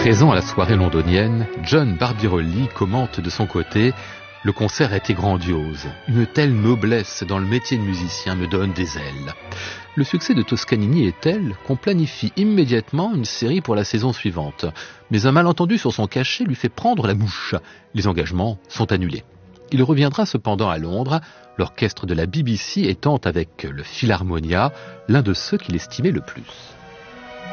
Présent à la soirée londonienne, John Barbirolli commente de son côté: le concert a été grandiose. Une telle noblesse dans le métier de musicien me donne des ailes. Le succès de Toscanini est tel qu'on planifie immédiatement une série pour la saison suivante. Mais un malentendu sur son cachet lui fait prendre la mouche. Les engagements sont annulés. Il reviendra cependant à Londres, l'orchestre de la BBC étant avec le Philharmonia l'un de ceux qu'il estimait le plus.